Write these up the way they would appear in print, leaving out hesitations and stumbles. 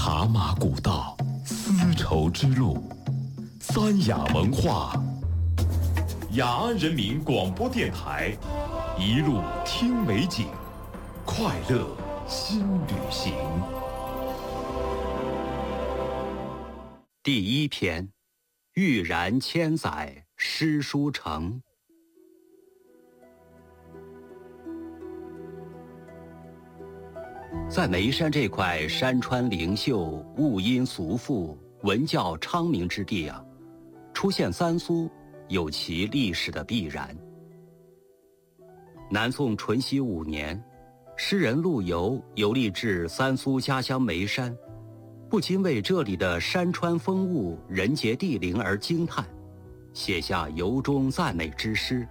茶马古道，丝绸之路，三雅文化，雅安人民广播电台，一路听美景，快乐新旅行。 第一篇，欲然千载诗书成。在眉山这块山川灵秀、物音俗富、文教昌明之地啊，出现三苏有其历史的必然。南宋淳熙5年，诗人陆游游历至三苏家乡眉山，不禁为这里的山川风物、人杰地灵而惊叹，写下由衷赞美之诗：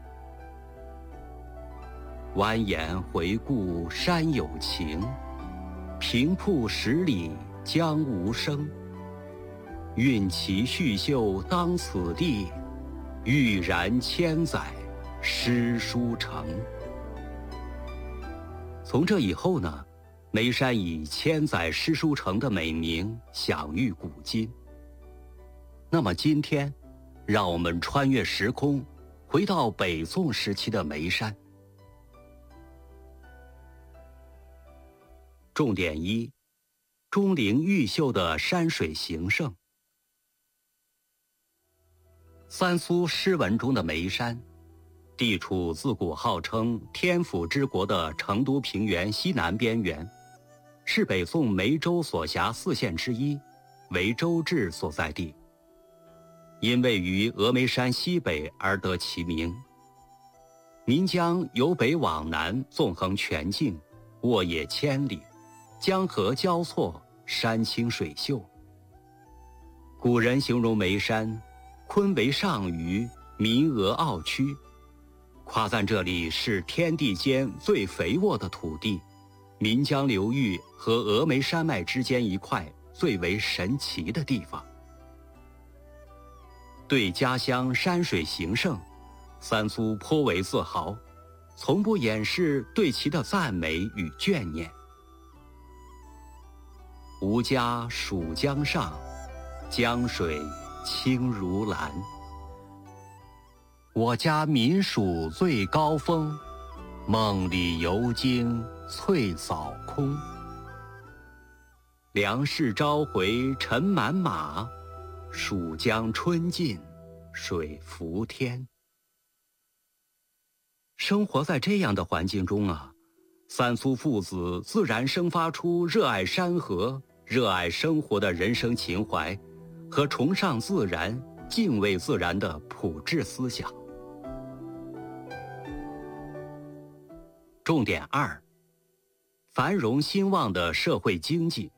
蜿蜒回顾山有情，平铺10里江无声。韵其续秀当此地，欲然千载诗书成。从这以后呢，眉山以千载诗书成的美名享誉古今。那么今天，让我们穿越时空，回到北宋时期的眉山。重点1：钟灵毓秀的山水形胜。三苏诗文中的眉山，地处自古号称天府之国的成都平原西南边缘，是北宋眉州所辖4县之一，为州治所在地。因位于峨眉山西北而得其名。岷江由北往南纵横全境，沃野千里，江河交错，山清水秀。古人形容眉山，鲲为上虞，民俄傲躯，夸赞这里是天地间最肥沃的土地，岷江流域和峨眉山脉之间一块最为神奇的地方。对家乡山水形胜，三苏颇为自豪，从不掩饰对其的赞美与眷念。吾家属江上，江水清如蓝。我家民属最高峰，梦里游经翠扫空。粮食朝回尘满马，蜀江春尽水浮天。生活在这样的环境中啊，三苏父子自然生发出热爱山河、热爱生活的人生情怀和崇尚自然、敬畏自然的朴质思想。重点2：繁荣兴旺的社会经济。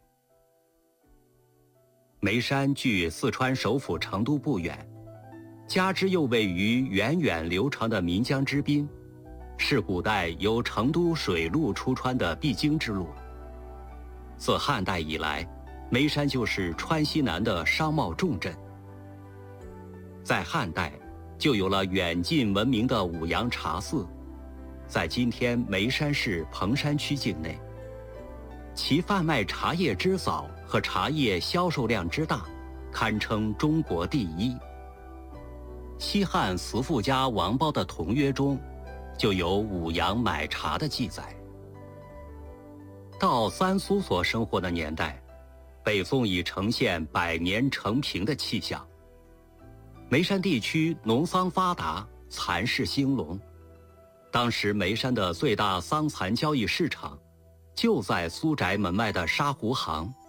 眉山距四川首府成都不远，加之又位于源远流长的岷江之滨，是古代由成都水路出川的必经之路。自汉代以来，眉山就是川西南的商贸重镇。在汉代，就有了远近闻名的五羊茶肆，在今天眉山市彭山区境内。其贩卖茶叶之早和茶叶销售量之大，堪称中国第一。西汉慈父家王褒的同约中，就有五羊买茶的记载。到三苏所生活的年代，北宋已呈现百年成平的气象。眉山地区农桑发达，蚕市兴隆。当时眉山的最大桑蚕交易市场就在苏宅门外的沙湖行。